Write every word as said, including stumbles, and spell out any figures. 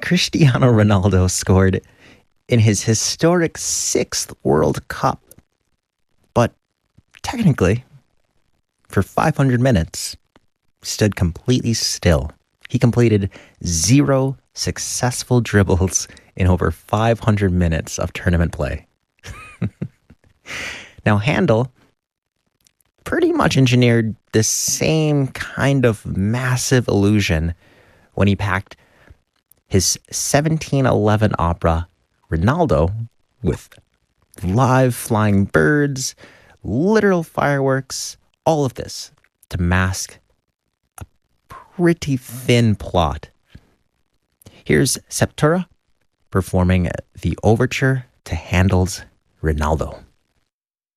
Cristiano Ronaldo scored in his historic sixth World Cup. But technically, for five hundred minutes, stood completely still. He completed zero successful dribbles in over five hundred minutes of tournament play. Now, Handel pretty much engineered the same kind of massive illusion when he packed his seventeen eleven opera Ronaldo with live flying birds, literal fireworks, all of this to mask a pretty thin plot. Here's Septura performing the overture to Handel's Ronaldo.